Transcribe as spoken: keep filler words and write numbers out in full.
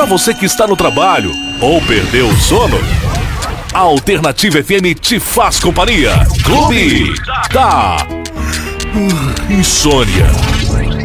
Para você que está no trabalho ou perdeu o sono, a Alternativa F M te faz companhia. Clube da Insônia.